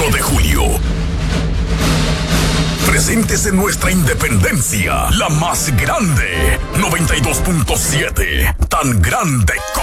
5 de julio. Presentes en nuestra independencia, la más grande, 92.7, tan grande como